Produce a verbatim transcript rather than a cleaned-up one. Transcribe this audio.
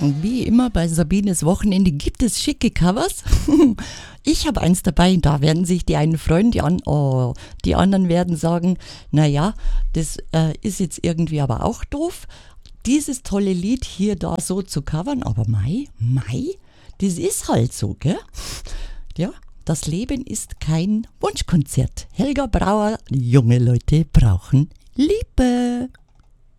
Und wie immer bei Sabines Wochenende gibt es schicke Covers. Ich habe eins dabei, da werden sich die einen freuen, die, an, oh, die anderen werden sagen, naja, das äh, ist jetzt irgendwie aber auch doof, dieses tolle Lied hier da so zu covern, aber Mai, Mai, das ist halt so, gell? Ja, das Leben ist kein Wunschkonzert. Helga Brauer, junge Leute brauchen Liebe.